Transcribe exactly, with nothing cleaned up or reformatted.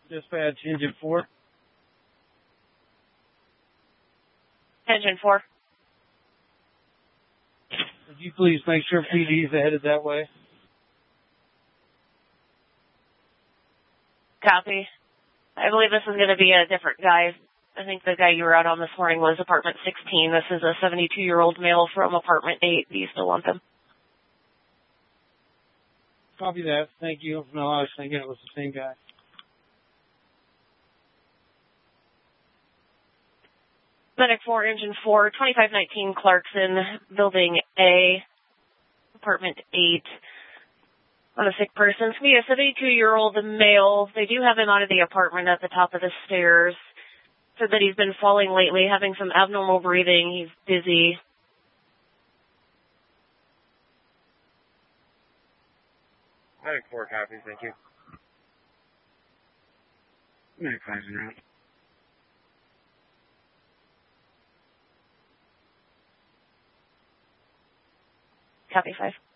Dispatch, engine four. Engine four. Would you please make sure P D's headed that way? Copy. I believe this is going to be a different guy. I think the guy you were out on this morning was apartment sixteen. This is a seventy-two-year-old male from apartment eight. Do you still want them? Copy that. Thank you. No, I was thinking it was the same guy. Medic four, engine four, twenty-five nineteen Clarkson, building A, apartment eight. On a sick person. It's going to be a seventy-two-year-old male. They do have him out of the apartment at the top of the stairs. Said that he's been falling lately, having some abnormal breathing. He's dizzy. Medic four copies, thank you. Medic five's around. Copy five.